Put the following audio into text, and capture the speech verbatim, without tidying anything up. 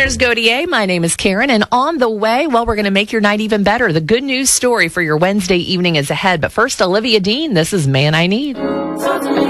there's Gaudier. My name is Karen, and on the way, well, we're going to make your night even better. The good news story for your Wednesday evening is ahead. But first, Olivia Dean, this is Man I Need.